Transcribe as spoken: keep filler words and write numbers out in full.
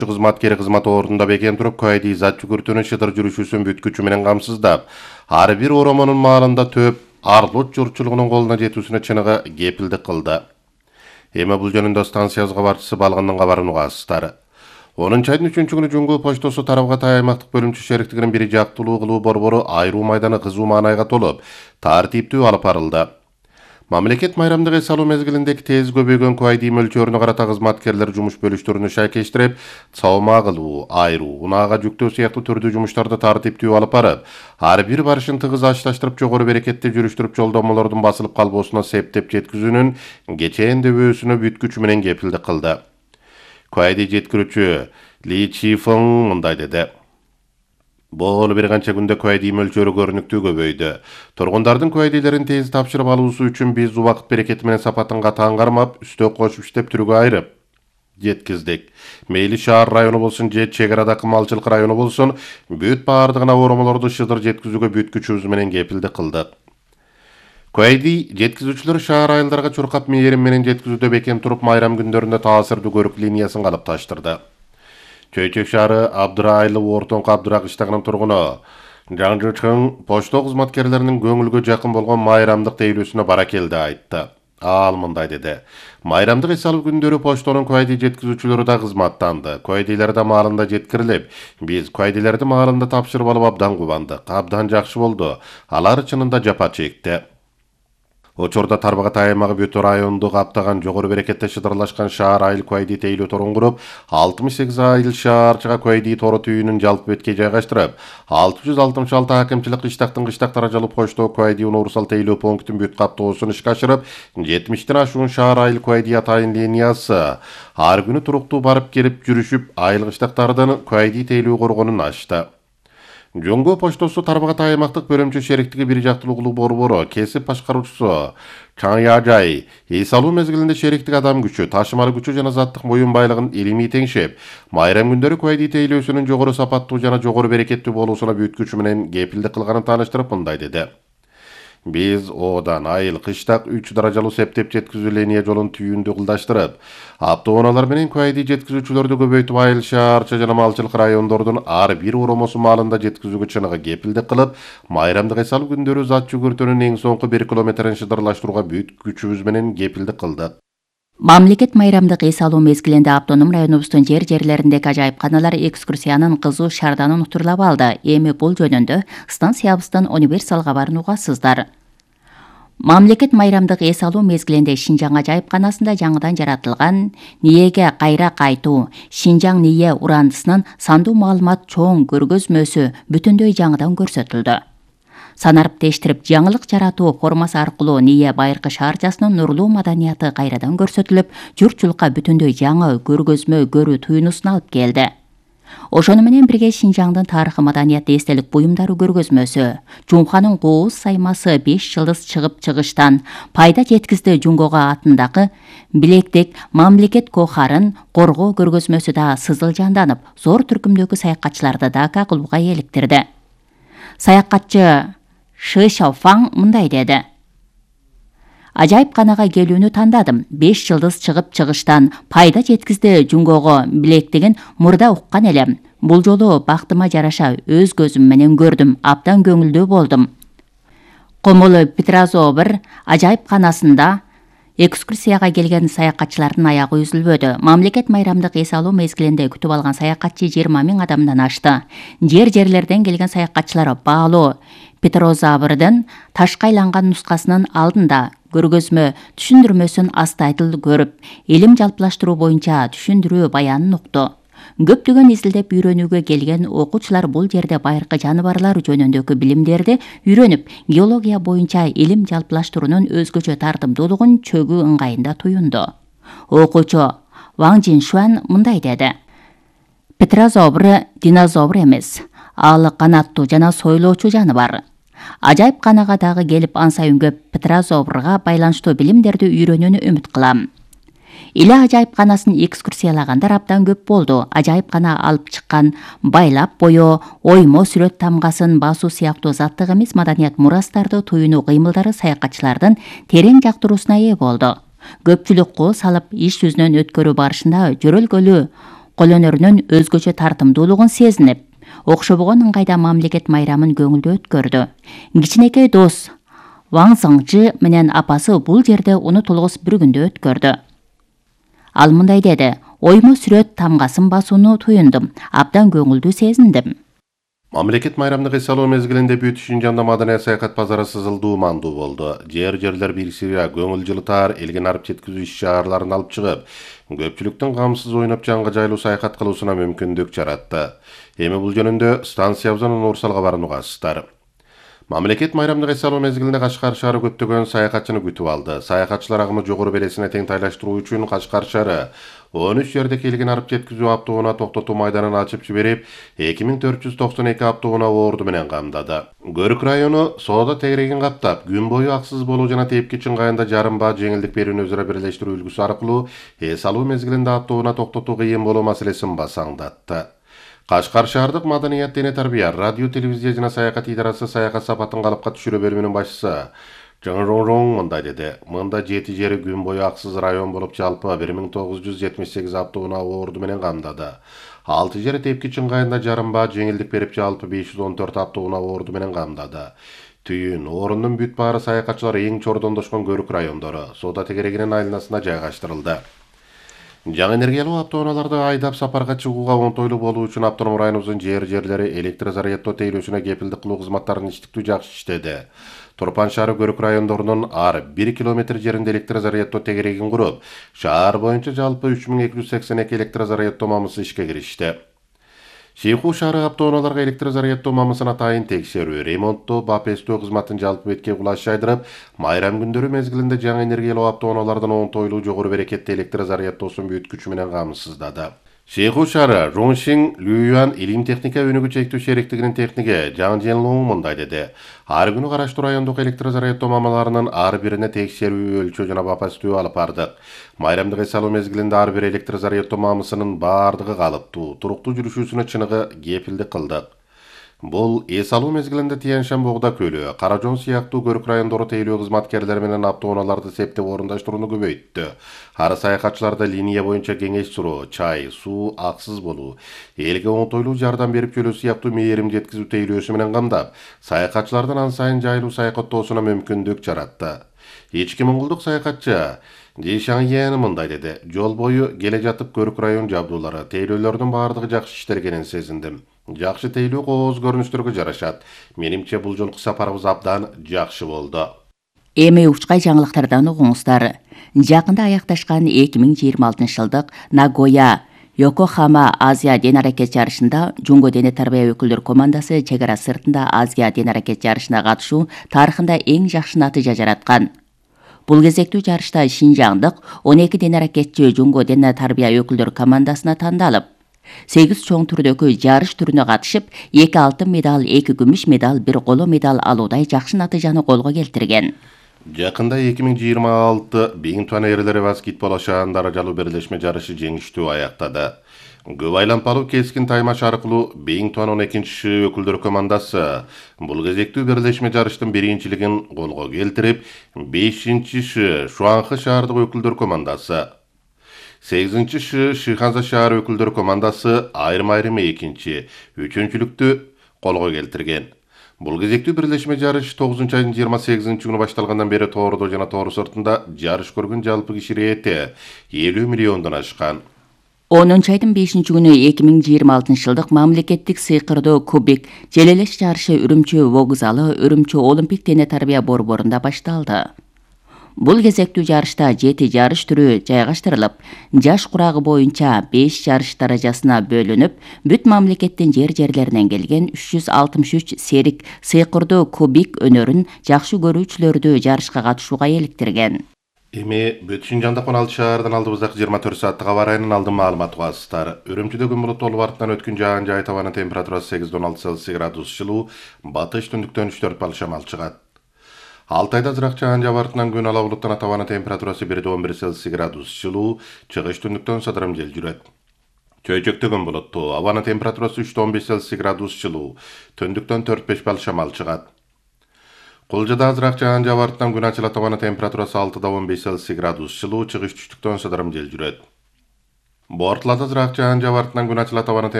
кызматкери кызмат ордунда бекем туруп, куайди зат жүгүртүүнүн шыдыр жүрүшүүсүн бүткүчү менен камсыздап, ар бир оромонун маалында төп арлот журтчулугунун колуна жетүүсүнө чыныгы кепилдик кылды. Эми бул жөнүндө станция кабарчысы Балгындын кабарын угасыздар. онунчу айдын үчүнчү күнү Жуңгу почтосу тарабга тай аймактык бөлүмчү шериктигинин бир жактылуу кылуу борбору айруу майданы кызуу маанайга толуп, тартиптүү алып барылды. Мамлекет майрамдык эс алуу мезгилиндеги тез көбөйгөн куайди мөлчөрүнө карата кызматкерлер жумуш бөлүштөрүнү шайкештирип, саома кылуу, айруу, унаага жүктөө сыяктуу түрдүү жумуштарды тартиптүү алып барып, ар бир барышын тыгыз ачлаштырып, жогору берекетти жүрүштүрүп, жолдомолордун басылып калбоосуна септеп жеткизүүнүн кечээндебөөсүнө бүткүчү менен кепилдик кылды. Куайди жеткирүүчү Ли Чифeng мындай деди. Бул бир канча күндө куайди мөлчөрү көрүнүктүү көбөйдү. Тургундардын куайдилерин тез тапшырып алуусу үчүн биз убакыт берекети менен сапатын катаан кармап, үстө кошуп иштеп түргө айрып жеткиздик. Мейли шаар району болсун же чек арадагы малчылык району болсун, бүт баардыгына оромолорду шыдыр жеткизүүгө бүткүчүбүз менен кепилдик кылдык. Куайди жеткизүүчүлөр шаар айылдарга чуркап мээрим менен жеткизүүдө бекем туруп, майрам күндөрүндө таасирдүү көрүк линиясын калып таштырды. Чөйчөк шаары Абдырайылы ортоңку Абдыра кыштагынын тургуну Жаңжычың почто кызматкерлеринин көңүлгө жакын болгон майрамдык тейлөөсүнө бара келди айтты. Ал мындай деди. Майрамдык эс алуу күндөрү поштонун куайди жеткизүүчүлөрү да кызматтанды. Куайдилер да маалында жеткирилип, биз куайдилерди маалында тапшырып алып абдан кубандык. Абдан жакшы болду. Алар чынында жапа чекти. Учурда тарбага тай аймагы бүт районду каптаган жогору берекетте шыдырлашкан шаар айыл куайди тейлөө торун куруп, алтымыш сегиз айыл шаарчыга куайди тору түйүнүн жалпы бетке жайгаштырып, алты жүз алтымыш алты акимчилик кыштактын кыштактар ажалып почто куайди универсал тейлөө пунктун бүт каптоосун ишке ашырып, жетимиштен ашуун шаар айыл куайди атайын линиясы ар күнү туруктуу барып келип жүрүшүп, айыл кыштактардын куайди тейлөө коргонун ачты. Жуңгу почтосу тарбага тай аймактык бөлүмчү шериктиги бир жактылуу кылуу борбору кесип башкаруучусу Чаңяжай эс алуу мезгилинде шериктик адам күчү, ташымалы күчү жана заттык моюн байлыгын илимий теңшеп, майрам күндөрү куайди тейлөөсүнүн жогору сапаттуу жана жогору берекеттүү болуусуна бүткүчү менен кепилдик кылганын тааныштырып мындай деди. Биз одан айыл кыштак үч даражалуу септеп жеткизүү линия жолун түйүндү кылдаштырып, автоунаалар менен куайди жеткизүүчүлөрдү көбөйтүп, айыл шаарча жана малчылык райондордун ар бир оромосу маалында жеткизүүгө чыныгы кепилдик кылып, майрамдык эс алуу күндөрү зат жүгүртүүнүн эң соңку бир километрин шыдырлаштырууга бүт күчүбүз менен кепилдик кылдык. Мамлекет майрамдык эс алуу мезгилинде автоном районубуздун жер жерлериндеги ажайыпканалар экскурсиянын кызуу шарданын утурлап алды. Эми бул жөнүндө станциябыздын универсал кабарын угасыздар. Мамлекет майрамдык эс алуу мезгилинде Шинжаң ажайыпканасында жаңыдан жаратылган Ниеге кайра кайтуу, Шинжаң Ние урандысынын сандуу маалымат чоң көргөзмөсү бүтүндөй жаңыдан көрсөтүлдү. Санарып тештирип жаңылык жаратуу формасы аркылуу Ние байыркы шаарчасынын нурлуу маданияты кайрадан көрсөтүлүп, журтчулукка бүтүндөй жаңы көргөзмө көрүү туюнусун алып келди. Ошону менен бирге Шинжаңдын тарыхы маданияты эстелик буюмдары көргөзмөсү, Жумханын кооз саймасы беш жылдыз чыгып чыгыштан пайда жеткизди Жуңгого атындагы Билектик мамлекет кохарын коргоо көргөзмөсү да сызыл жанданып, зор түркүмдөгү саякатчыларды дака кылууга эликтирди. Саякатчы Шы Шаофаң мындай деди. Ажайыпканага келүүнү тандадым. беш жылдыз чыгып чыгыштан пайда жеткизди Жуңгого Билектигин мурда уккан элем. Бул жолу бактыма жараша өз көзүм менен көрдүм. Абдан көңүлдүү болдум. Комолу Петрозобр ажайыпканасында экскурсияга келген саякатчылардын аягы үзүлбөдү. Мамлекет майрамдык эс алуу мезгилинде күтүп алган саякатчы жыйырма миң адамдан ашты. Жер-жерлерден келген саякатчылар баалуу Петрозаврдын ташка айланган нускасынын алдында көргөзмө түшүндүрмөсүн астайтыл көрүп, илим жалпылаштыруу боюнча түшүндүрүү баянын укту. Көптөгөн изилдеп үйрөнүүгө келген окуучулар бул жерде байыркы жаныбарлар жөнүндөгү билимдерди үйрөнүп, геология боюнча илим жалпылаштыруунун өзгөчө тартымдуулугун чөгүү ыңгайында туюнду. Окуучу Ваң Жиншуан мындай деди. Петрозобр динозавр эмес, ал канаттуу жана сойлоочу жаныбар. Ажайыпканага дагы келип ан сайын көп Петрозобрга байланыштуу билимдерди үйрөнүүнү үмүт кылам. Иле ажайыпканасын экскурсиялагандар абдан көп болду. Ажайыпкана алып чыккан байлап бою, оймо сүрөт тамгасын басуу сыяктуу заттык эмес маданият мурастарды туюнуу кыймылдары саякатчылардын терең жактыруусуна ээ болду. Көпчүлүк кол салып иш жүзүнөн өткөрүү барышында жөрөлгөлүү Кол өнөрүнүн өзгөчө тартымдуулугун сезинип, окшобогон ыңгайда мамлекет майрамын көңүлдүү өткөрдү. Кичинекей дос Ваң Заңжы менен апасы бул жерде унутулгус бир күндү өткөрдү. Ал мындай деди: оймо сүрөт тамгасын басууну туюндум, абдан көңүлдүү сезиндим. Мамлекет майрамдык эс алуу мезгилинде бүт Шинжаңда маданият саякат базары сызылдуу мандуу болду. Жер-жерлер бирсире көңүл жылытар, элге арып жеткизүү иш-чараларын алып чыгып, көпчүлүктүн камсыз ойноп жанга жайлуу саякат кылуусуна мүмкүндүк жаратты. Эми бул жөнүндө станциябыздан Нурсалга барууну угасыздар. Мамлекет майрамдык эс алуу мезгилинде Кашкар шаары көптөгөн саякатчыны күтүп алды. Саякатчылар агымы жогору белесине тең тайлаштыруу үчүн Кашкар шаары он үч жерде келген арып жеткизүү автоунаа токтотуу майданын ачып жиберип, эки миң төрт жүз токсон эки автоунаа орду менен камдады. Көрүк району соода тегерегин каптап, күн бою аксыз болуу жана тепки чыңгайында жарым баа жеңилдик берүүнү өзара бирлештирүү үлгүсү аркылуу эс алуу мезгилинде автоунаа токтотуу кыйын болуу маселесин басаңдатты. Кашкар шаардык маданият дене тарбия, радио, телевизия жана саякат идарасы саякат сапатын калыпка түшүрүү бөлүмүнүн башчысы Жоң мындай деди: мында жети жери күн бою аксыз район болуп жалпы бир миң тогуз жүз жетимиш сегиз автоунаа орду менен камдады. алты жери тепки чыңгайында жарым баа жеңилдик берип жалпы беш жүз он төрт автоунаа орду менен камдады. Түйүн орундун бүт баары саякатчылар эң чордондошкон көрүк райондору соода тегерегинин айланасына жайгаштырылды. Жаңы энергиялуу автоунааларды айдап сапарга чыгууга оңтойлуу болуу үчүн автоном районубуздун жер-жерлери электр заряддоо тейлөөсүнө кепилдик кылуу кызматтарын иштиктүү жакшы иштеди. Турпан шаары көрүк райондорунун ар бир километр жеринде электр заряддоо тегерегин куруп, шаар боюнча жалпы үч миң эки жүз сексен эки электр заряддоо мамысы ишке киришти. Шейху шаары автоунааларга электр заряддоо мамысын атайын текшерүү, ремонттоо, бап эстөө кызматын жалпы бетке кулаш жайдырып, майрам күндөрү мезгилинде жаңы энергиялуу автоунаалардын оңтойлуу жогору берекетти электр заряддоосун бүт күчү менен камсыздады. Шейху шаары Руншин Лююан илим техника өнүгүү чектүү шериктигинин техниги Жан Женлоң мындай деди: ар күнү караштуу райондук электр заряддоо мамаларынын ар бирине текшерүү, өлчөө жана бап эстөө алып бардык. Майрамдык эс алуу мезгилинде ар бир электр заряддоо мамысынын баардыгы калыптуу, туруктуу жүрүшүүсүнө чыныгы кепилдик кылдык. Бул эс алуу мезгилинде Тияншан Богда көлү, Каражон сыяктуу көрүк райондору тейлөө кызматкерлери менен автоунааларды септеп орундаштырууну көбөйттү. Ар саякатчыларда линия боюнча кеңеш суроо, чай, суу аксыз болуу, элге оңтойлуу жардам берип жөлөө сыяктуу мээрим жеткизүү тейлөөсү менен камдап, саякатчылардын ан сайын жайлуу саякаттоосуна мүмкүндүк жаратты. Ички моңголдук саякатчы Жишан Йен мындай деди: жол бою келе жатып көрүк район жабдуулары, тейлөөлөрдүн баардыгы жакшы иштелгенин сезиндим. Жакшы тейлөө кооз көрүнүштөргө жарашат. Менимче бул жолку сапарыбыз абдан жакшы болду. Эми учкай жаңылыктардан угуңуздар. Жакында аякташкан эки миң жыйырма алтынчы жылдык Нагоя Йокохама Азия ден аракет жарышында Жунго дене тарбия өкүлдөр командасы чек ара сыртында Азия ден аракет жарышына катышуу тарыхында эң жакшы натыйжа жараткан. Бул кезектүү жарышта Шинжаңдык он эки ден аракетчи Жунго дене тарбия өкүлдөр командасына тандалып, сегиз чоң түрдөгү жарыш түрүнө катышып, эки алтын медаль, эки күмүш медаль, бир коло медаль алуудай жакшы натыйжаны колго келтирген. Жакында эки миң жыйырма алты Бингтон эрлери баскетбол ашаан даражалуу берлешме жарышы жеңиштүү аяктады. Көп айланпалуу кескин таймаш аркылуу Бингтон он экинчи өкүлдөр командасы бул кезектүү берлешме жарыштын биринчилигин колго келтирип, бешинчи Шуанхы шаардык өкүлдөр командасы, сегизинчи Шиханза шаар өкүлдөр командасы айрым-айрым экинчи, үчүнчүлүктү колго келтирген. Бул кезектүү бирлешме жарыш тогузунчу айдын жыйырма сегизинчи күнү башталгандан бери тоордо жана тоор сыртында жарыш көргөн жалпы киши ирети элүү миллиондон ашкан. онунчу айдын бешинчи күнү эки миң жыйырма алтынчы жылдык мамлекеттик сыйкырдоо кубик желелеш жарышы Үрүмчү вокзалы, Үрүмчү Олимпик дене тарбия борборунда башталды. Бул кезектүү жарышта жети жарыш түрү жайгаштырылып, жаш курагы боюнча беш жарыш даражасына бөлүнүп, бүт мамлекеттин жер-жерлеринен келген үч жүз алтымыш үч серик сыйкырдоо кубик өнөрүн жакшы көрүүчүлөрдү жарышка катышууга эликтирген. Эми бүт Шинжаңдык он алты шаардан алдыбыздагы жыйырма төрт сааттык аба ырайынын алдын маалымат угасыздар. Үрүмчүдө күн булуттуу болуп артынан өткөн жаан жай табанын температурасы сегиз он алты Цельсий градус жылуу, батыш түндүктөн үч төрт балл шамал чыгат. Алтайда азыраак жаан жаап артынан күн ала булуттан табанын температурасы бир он бир Цельсий градус жылуу, чыгыш түндүктөн сыдырым жел жүрөт. Чөйчөктө күн булуттуу, абанын температурасы үч он беш Цельсий градус жылуу, түндүктөн төрт беш балл шамал чыгат. Кулжада азыраак жаан жаап артынан күн ачыла табанын температурасы алты он беш Цельсий градус жылуу, чыгыш түштүктөн сыдырым жел жүрөт. Bortlada Zırak Cahan Javart'tan gün açıla tavanı